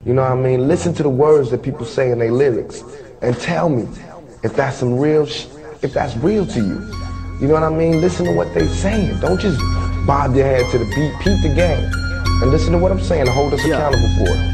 You know what I mean? Listen to the words that people say in their lyrics and tell me if that's some real if that's real to you. You know what I mean? Listen to what they saying. Don't just bob your head to the beat. Peep the game and listen to what I'm saying and hold us accountable for it.